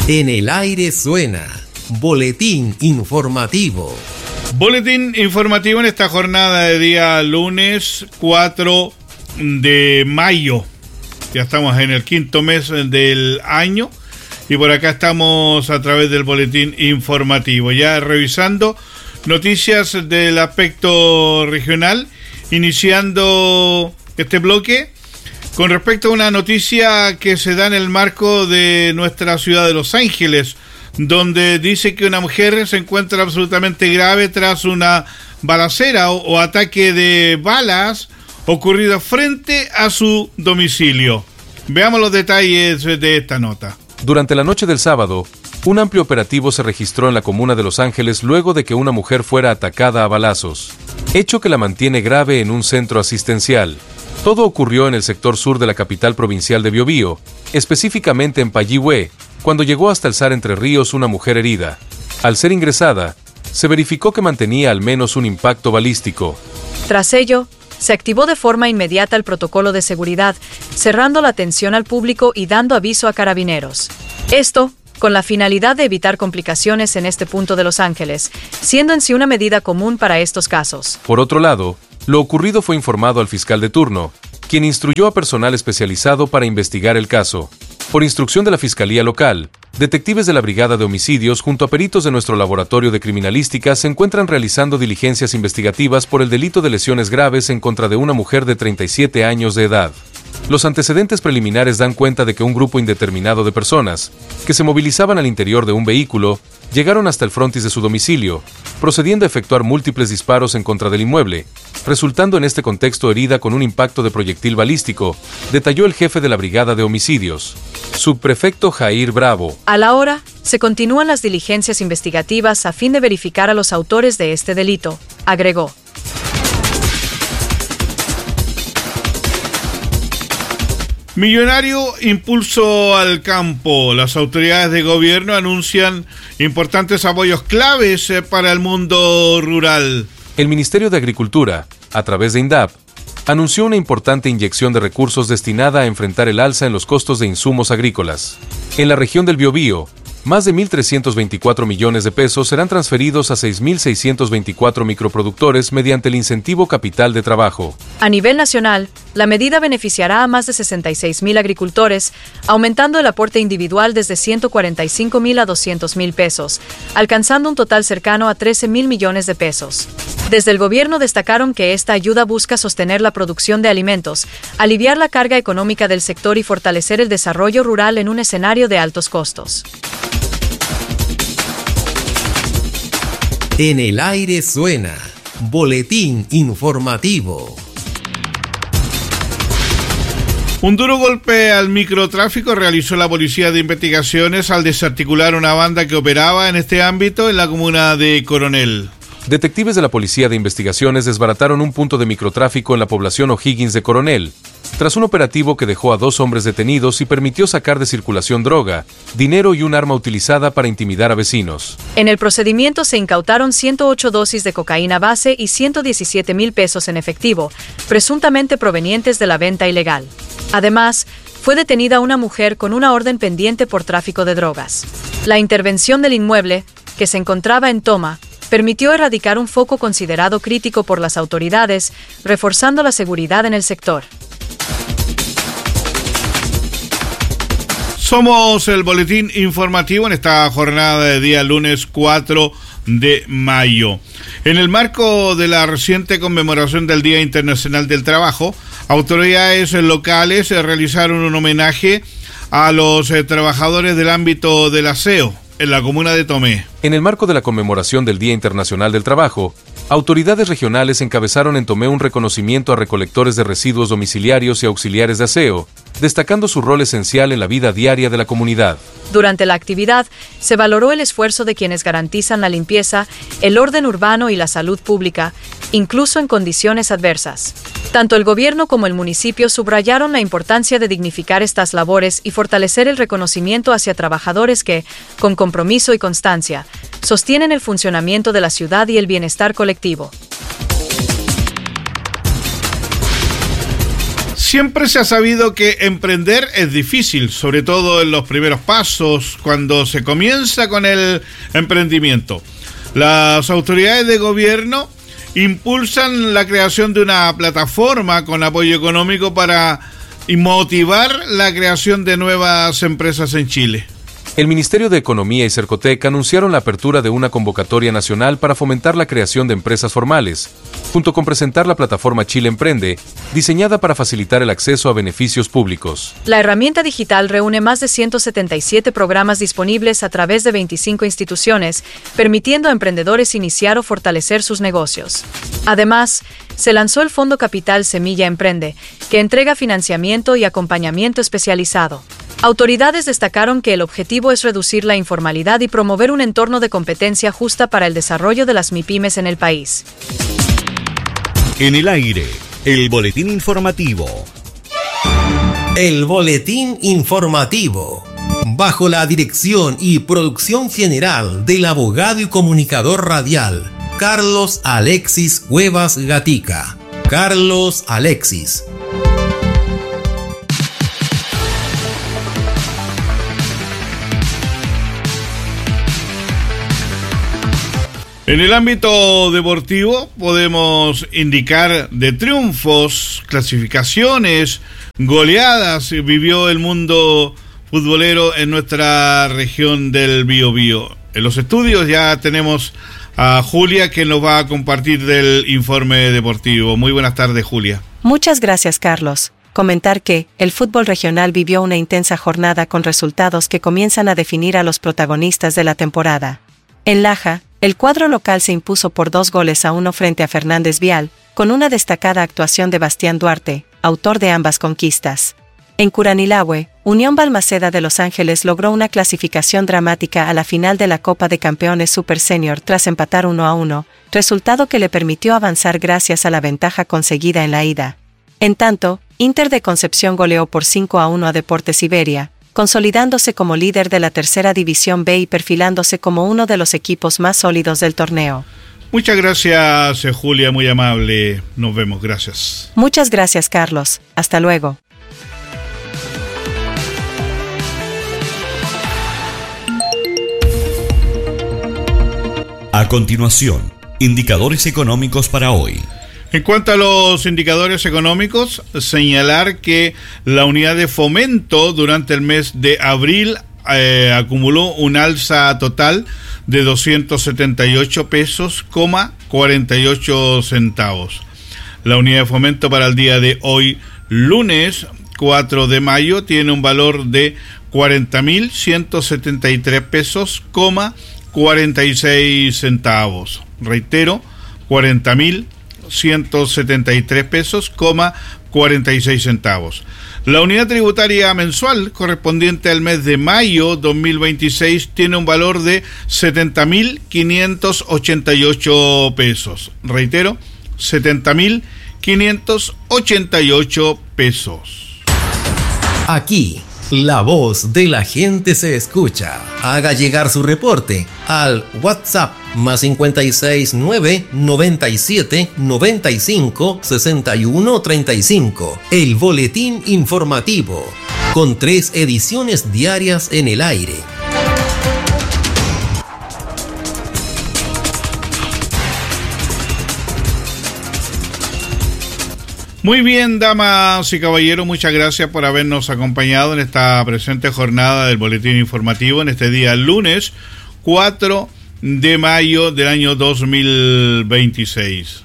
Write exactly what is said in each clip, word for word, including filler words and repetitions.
En el aire suena Boletín Informativo. Boletín informativo en esta jornada de día lunes cuatro de mayo. Ya estamos en el quinto mes del año y por acá estamos a través del boletín informativo. Ya revisando noticias del aspecto regional, iniciando este bloque con respecto a una noticia que se da en el marco de nuestra ciudad de Los Ángeles, donde dice que una mujer se encuentra absolutamente grave tras una balacera o, o ataque de balas ocurrido frente a su domicilio. Veamos los detalles de esta nota. Durante la noche del sábado, un amplio operativo se registró en la comuna de Los Ángeles luego de que una mujer fuera atacada a balazos, hecho que la mantiene grave en un centro asistencial. Todo ocurrió en el sector sur de la capital provincial de Biobío, específicamente en Payihue, cuando llegó hasta el S A R Entre Ríos una mujer herida. Al ser ingresada, se verificó que mantenía al menos un impacto balístico. Tras ello, se activó de forma inmediata el protocolo de seguridad, cerrando la atención al público y dando aviso a carabineros. Esto, con la finalidad de evitar complicaciones en este punto de Los Ángeles, siendo en sí una medida común para estos casos. Por otro lado, lo ocurrido fue informado al fiscal de turno, quien instruyó a personal especializado para investigar el caso. Por instrucción de la Fiscalía Local, detectives de la Brigada de Homicidios junto a peritos de nuestro laboratorio de criminalística se encuentran realizando diligencias investigativas por el delito de lesiones graves en contra de una mujer de treinta y siete años de edad. Los antecedentes preliminares dan cuenta de que un grupo indeterminado de personas, que se movilizaban al interior de un vehículo, llegaron hasta el frontis de su domicilio, procediendo a efectuar múltiples disparos en contra del inmueble, resultando en este contexto herida con un impacto de proyectil balístico, detalló el jefe de la Brigada de Homicidios, subprefecto Jair Bravo. A la hora, se continúan las diligencias investigativas a fin de verificar a los autores de este delito, agregó. Millonario impulso al campo. Las autoridades de gobierno anuncian importantes apoyos claves para el mundo rural. El Ministerio de Agricultura, a través de INDAP, anunció una importante inyección de recursos destinada a enfrentar el alza en los costos de insumos agrícolas. En la región del Biobío, más de mil trescientos veinticuatro millones de pesos serán transferidos a seis mil seiscientos veinticuatro microproductores mediante el incentivo capital de trabajo. A nivel nacional, la medida beneficiará a más de sesenta y seis mil agricultores, aumentando el aporte individual desde ciento cuarenta y cinco mil a doscientos mil pesos, alcanzando un total cercano a trece mil millones de pesos. Desde el gobierno destacaron que esta ayuda busca sostener la producción de alimentos, aliviar la carga económica del sector y fortalecer el desarrollo rural en un escenario de altos costos. En el aire suena Boletín Informativo. Un duro golpe al microtráfico realizó la Policía de Investigaciones al desarticular una banda que operaba en este ámbito en la comuna de Coronel. Detectives de la Policía de Investigaciones desbarataron un punto de microtráfico en la población O'Higgins de Coronel, tras un operativo que dejó a dos hombres detenidos y permitió sacar de circulación droga, dinero y un arma utilizada para intimidar a vecinos. En el procedimiento se incautaron ciento ocho dosis de cocaína base y ciento diecisiete mil pesos en efectivo, presuntamente provenientes de la venta ilegal. Además, fue detenida una mujer con una orden pendiente por tráfico de drogas. La intervención del inmueble, que se encontraba en toma, permitió erradicar un foco considerado crítico por las autoridades, reforzando la seguridad en el sector. Somos el boletín informativo en esta jornada de día lunes cuatro de mayo. En el marco de la reciente conmemoración del Día Internacional del Trabajo, autoridades locales realizaron un homenaje a los eh, trabajadores del ámbito del aseo en la comuna de Tomé. En el marco de la conmemoración del Día Internacional del Trabajo, autoridades regionales encabezaron en Tomé un reconocimiento a recolectores de residuos domiciliarios y auxiliares de aseo, destacando su rol esencial en la vida diaria de la comunidad. Durante la actividad, se valoró el esfuerzo de quienes garantizan la limpieza, el orden urbano y la salud pública, incluso en condiciones adversas. Tanto el gobierno como el municipio subrayaron la importancia de dignificar estas labores y fortalecer el reconocimiento hacia trabajadores que, con compromiso y constancia, sostienen el funcionamiento de la ciudad y el bienestar colectivo. Siempre se ha sabido que emprender es difícil, sobre todo en los primeros pasos, cuando se comienza con el emprendimiento. Las autoridades de gobierno impulsan la creación de una plataforma con apoyo económico para motivar la creación de nuevas empresas en Chile. El Ministerio de Economía y Cercotec anunciaron la apertura de una convocatoria nacional para fomentar la creación de empresas formales, junto con presentar la plataforma Chile Emprende, diseñada para facilitar el acceso a beneficios públicos. La herramienta digital reúne más de ciento setenta y siete programas disponibles a través de veinticinco instituciones, permitiendo a emprendedores iniciar o fortalecer sus negocios. Además, se lanzó el Fondo Capital Semilla Emprende, que entrega financiamiento y acompañamiento especializado. Autoridades destacaron que el objetivo es reducir la informalidad y promover un entorno de competencia justa para el desarrollo de las MIPYMES en el país. En el aire, el boletín informativo. El boletín informativo. Bajo la dirección y producción general del abogado y comunicador radial, Carlos Alexis Cuevas Gatica. Carlos Alexis. En el ámbito deportivo podemos indicar de triunfos, clasificaciones, goleadas vivió el mundo futbolero en nuestra región del Biobío. En los estudios ya tenemos a Julia, que nos va a compartir del informe deportivo. Muy buenas tardes, Julia. Muchas gracias, Carlos. Comentar que el fútbol regional vivió una intensa jornada con resultados que comienzan a definir a los protagonistas de la temporada. En Laja, el cuadro local se impuso por dos goles a uno frente a Fernández Vial, con una destacada actuación de Bastián Duarte, autor de ambas conquistas. En Curanilahue, Unión Balmaceda de Los Ángeles logró una clasificación dramática a la final de la Copa de Campeones Super Senior tras empatar uno a uno, resultado que le permitió avanzar gracias a la ventaja conseguida en la ida. En tanto, Inter de Concepción goleó por cinco a uno a Deportes Iberia, consolidándose como líder de la tercera división B y perfilándose como uno de los equipos más sólidos del torneo. Muchas gracias, Julia, muy amable. Nos vemos, gracias. Muchas gracias, Carlos. Hasta luego. A continuación, indicadores económicos para hoy. En cuanto a los indicadores económicos, señalar que la unidad de fomento durante el mes de abril eh, acumuló un alza total de doscientos setenta y ocho pesos, cuarenta y ocho centavos. La unidad de fomento para el día de hoy, lunes cuatro de mayo, tiene un valor de cuarenta mil ciento setenta y tres pesos, cuarenta y seis centavos. Reitero, cuarenta mil ciento setenta y tres pesos, cuarenta y seis centavos. La unidad tributaria mensual correspondiente al mes de mayo dos mil veintiséis tiene un valor de setenta mil quinientos ochenta y ocho pesos. Reitero, setenta mil quinientos ochenta y ocho pesos. Aquí, la voz de la gente se escucha. Haga llegar su reporte al WhatsApp más cincuenta y seis nueve noventa y siete noventa y cinco sesenta y uno treinta y cinco. El boletín informativo, con tres ediciones diarias en el aire. Muy bien, damas y caballeros, muchas gracias por habernos acompañado en esta presente jornada del boletín informativo en este día lunes cuatro de mayo del año dos mil veintiséis.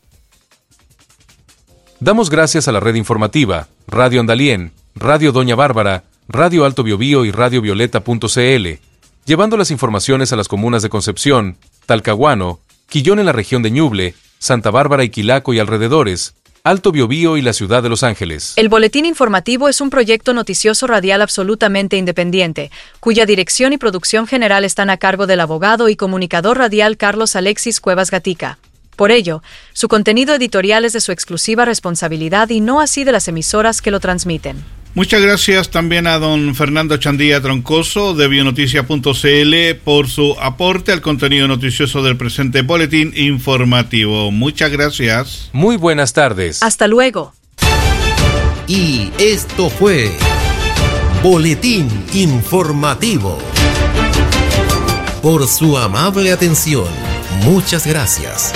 Damos gracias a la red informativa, Radio Andalién, Radio Doña Bárbara, Radio Alto Biobío y Radio Violeta.cl, llevando las informaciones a las comunas de Concepción, Talcahuano, Quillón en la región de Ñuble, Santa Bárbara y Quilaco y alrededores, Alto Biobío y la ciudad de Los Ángeles. El boletín informativo es un proyecto noticioso radial absolutamente independiente, cuya dirección y producción general están a cargo del abogado y comunicador radial Carlos Alexis Cuevas Gatica. Por ello, su contenido editorial es de su exclusiva responsabilidad y no así de las emisoras que lo transmiten. Muchas gracias también a don Fernando Chandía Troncoso de Bionoticia punto c l por su aporte al contenido noticioso del presente boletín informativo. Muchas gracias. Muy buenas tardes. Hasta luego. Y esto fue Boletín Informativo. Por su amable atención, muchas gracias.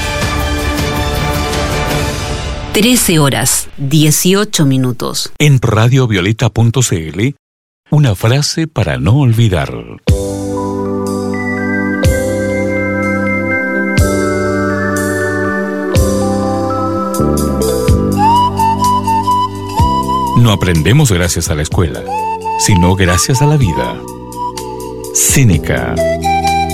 trece horas, dieciocho minutos. En radiovioleta punto cl, una frase para no olvidar. No aprendemos gracias a la escuela, sino gracias a la vida. Séneca.